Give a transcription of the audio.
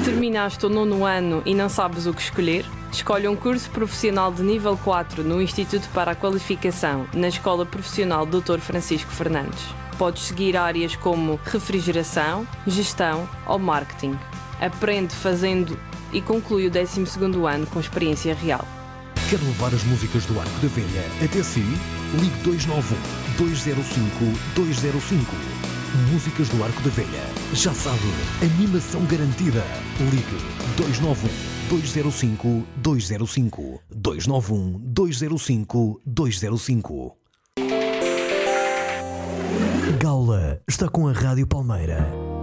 Terminaste o 9º ano e não sabes o que escolher? Escolhe um curso profissional de nível 4 no Instituto para a Qualificação, na Escola Profissional Dr. Francisco Fernandes. Podes seguir áreas como refrigeração, gestão ou marketing. Aprende fazendo e conclui o 12º ano com experiência real. Quer levar as músicas do Arco da Velha até si? Ligue 291-205-205. Músicas do Arco da Velha. Já sabe, animação garantida. Ligue 291-205-205. 291-205-205. Gaula está com a Rádio Palmeira.